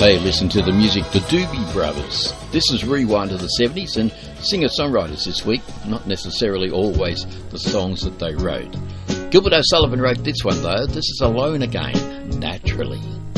Hey, listen to the music, the Doobie Brothers. This is Rewind to the 70s, and singer-songwriters this week, not necessarily always the songs that they wrote. Gilbert O'Sullivan wrote this one though. This is Alone Again, Naturally.